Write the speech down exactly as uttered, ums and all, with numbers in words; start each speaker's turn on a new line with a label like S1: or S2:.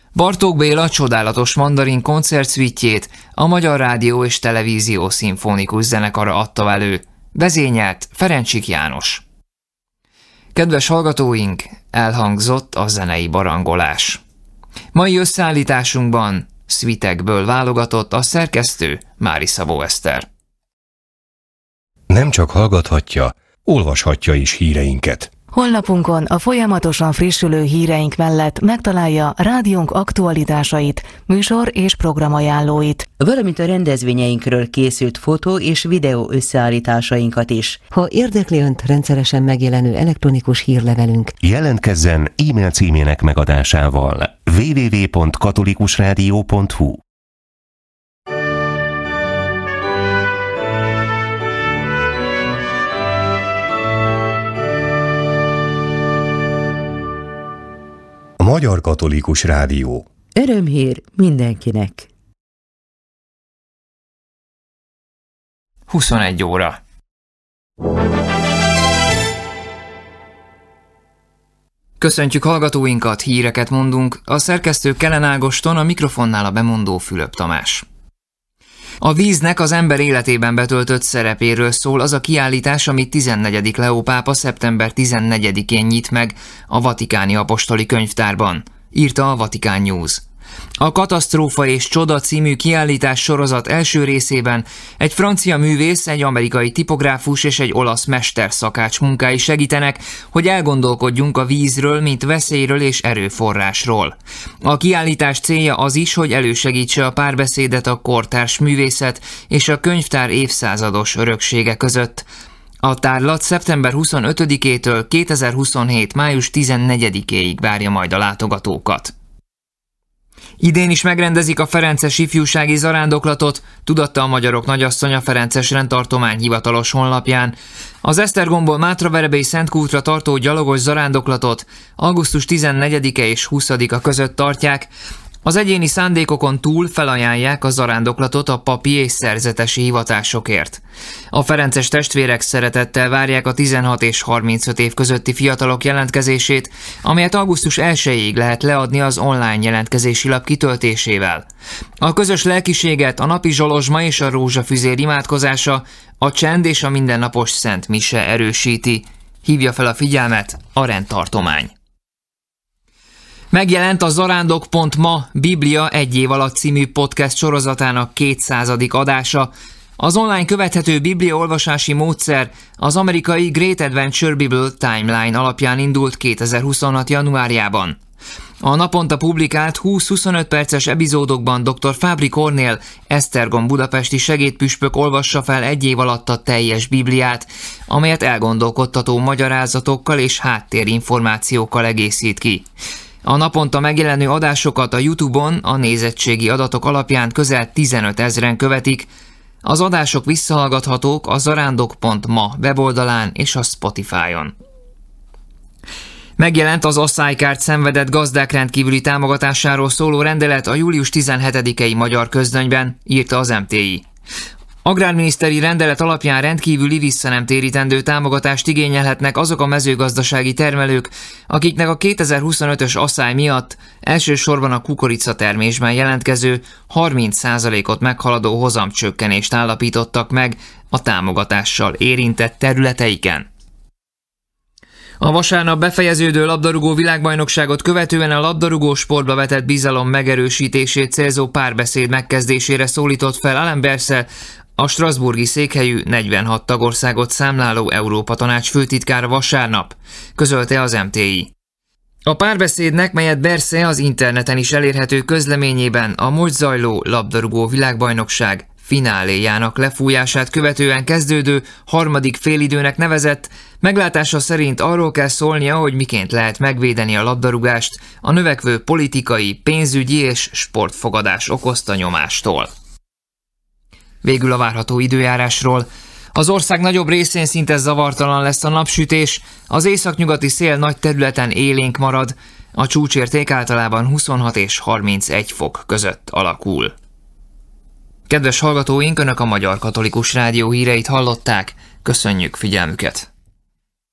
S1: Bartók Béla csodálatos mandarin koncertszvitjét a Magyar Rádió és Televízió Szimfonikus Zenekara adta elő. Vezényelt Ferencsik János. Kedves hallgatóink, elhangzott a zenei barangolás. Mai összeállításunkban szvitekből válogatott a szerkesztő Mári Szabó Eszter.
S2: Nem csak hallgathatja, olvashatja is híreinket.
S3: Honlapunkon a folyamatosan frissülő híreink mellett megtalálja rádiónk aktualitásait, műsor és programajánlóit,
S4: valamint a rendezvényeinkről készült fotó és videó összeállításainkat is.
S5: Ha érdekli Önt rendszeresen megjelenő elektronikus hírlevelünk,
S2: jelentkezzen e-mail címének megadásával double-u double-u double-u pont katolikusrádió pont hu. Magyar Katolikus Rádió.
S4: Örömhír mindenkinek.
S1: huszonegy óra. Köszöntjük hallgatóinkat, híreket mondunk, a szerkesztő Kellen Ágoston, a mikrofonnál a bemondó Fülöp Tamás. A víznek az ember életében betöltött szerepéről szól az a kiállítás, amit tizennegyedik Leó pápa szeptember tizennegyedikén nyit meg a Vatikáni Apostoli Könyvtárban, írta a Vatican News. A Katasztrófa és Csoda című kiállítás sorozat első részében egy francia művész, egy amerikai tipográfus és egy olasz mesterszakács munkái segítenek, hogy elgondolkodjunk a vízről, mint veszélyről és erőforrásról. A kiállítás célja az is, hogy elősegítse a párbeszédet a kortárs művészet és a könyvtár évszázados öröksége között. A tárlat szeptember huszonötödikétől kétezer-huszonhét. május tizennegyedikéig várja majd a látogatókat. Idén is megrendezik a ferences ifjúsági zarándoklatot, tudatta a Magyarok Nagyasszonya Ferences rendtartomány hivatalos honlapján. Az Esztergomból Mátraverebélyi Szentkútra tartó gyalogos zarándoklatot augusztus tizennegyedike és huszadika között tartják. Az egyéni szándékokon túl felajánlják a zarándoklatot a papi és szerzetesi hivatásokért. A ferences testvérek szeretettel várják a tizenhat és harmincöt év közötti fiatalok jelentkezését, amelyet augusztus elsejéig lehet leadni az online jelentkezési lap kitöltésével. A közös lelkiséget a napi zsolozsma és a rózsafüzér imádkozása, a csend és a mindennapos szent mise erősíti. Hívja fel a figyelmet a rendtartomány. Megjelent a zarándok pont ma Biblia egy év alatt című podcast sorozatának kétszázadik adása. Az online követhető Biblia olvasási módszer az amerikai Great Adventure Bible Timeline alapján indult kétezer-huszonhat. januárjában. A naponta publikált húsz-huszonöt perces epizódokban dr. Fábri Kornél, Esztergom budapesti segédpüspök olvassa fel egy év alatt a teljes Bibliát, amelyet elgondolkodtató magyarázatokkal és háttérinformációkkal egészít ki. A naponta megjelenő adásokat a YouTube-on a nézettségi adatok alapján közel tizenöt ezren követik. Az adások visszahallgathatók a zarándok pont ma weboldalán és a Spotify-on. Megjelent az asszánykárt szenvedett gazdák rendkívüli támogatásáról szóló rendelet a július tizenhetedikei Magyar Közlönyben, írta az em té i. Agrárminiszteri rendelet alapján rendkívüli visszanemtérítendő támogatást igényelhetnek azok a mezőgazdasági termelők, akiknek a kétezer-huszonötös asszály miatt elsősorban a kukoricatermésben jelentkező harminc százalékot meghaladó hozamcsökkenést állapítottak meg a támogatással érintett területeiken. A vasárnap befejeződő labdarúgó világbajnokságot követően a labdarúgó sportba vetett bizalom megerősítését célzó párbeszéd megkezdésére szólított fel Alain Berset, a strasbourgi székhelyű negyvenhat tagországot számláló Európa Tanács főtitkára vasárnap, közölte az em té i. A párbeszédnek, melyet Berset az interneten is elérhető közleményében a most zajló labdarúgó világbajnokság fináléjának lefújását követően kezdődő harmadik félidőnek nevezett, meglátása szerint arról kell szólnia, hogy miként lehet megvédeni a labdarúgást a növekvő politikai, pénzügyi és sportfogadás okozta nyomástól. Végül a várható időjárásról. Az ország nagyobb részén szinte zavartalan lesz a napsütés, az északnyugati szél nagy területen élénk marad, a csúcsérték általában huszonhat és harmincegy fok között alakul. Kedves hallgatóink, Önök a Magyar Katolikus Rádió híreit hallották, köszönjük figyelmüket!